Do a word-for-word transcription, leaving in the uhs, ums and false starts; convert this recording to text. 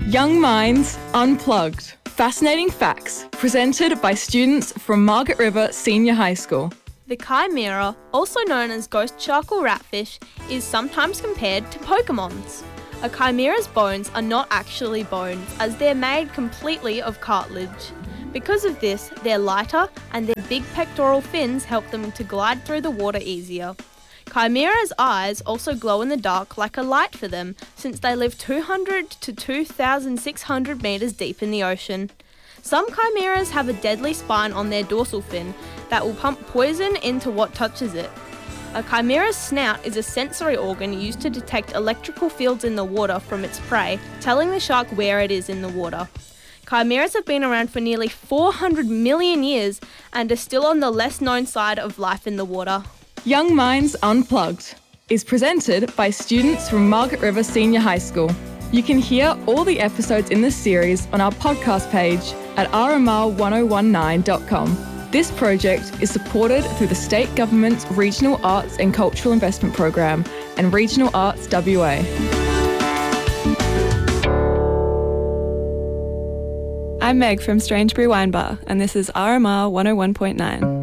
Young Minds Unplugged. Fascinating facts presented by students from Margaret River Senior High School. The chimera, also known as ghost shark or ratfish, is sometimes compared to Pokemons. A chimera's bones are not actually bones, as they're made completely of cartilage. Because of this, they're lighter and their big pectoral fins help them to glide through the water easier. Chimera's eyes also glow in the dark like a light for them, since they live two hundred to two thousand six hundred metres deep in the ocean. Some chimeras have a deadly spine on their dorsal fin that will pump poison into what touches it. A chimera's snout is a sensory organ used to detect electrical fields in the water from its prey, telling the shark where it is in the water. Chimeras have been around for nearly four hundred million years and are still on the less known side of life in the water. Young Minds Unplugged is presented by students from Margaret River Senior High School. You can hear all the episodes in this series on our podcast page at r m r one oh one nine dot com. This project is supported through the State Government's Regional Arts and Cultural Investment Program and Regional Arts W A. I'm Meg from Strangebury Wine Bar, and this is R M R one oh one point nine.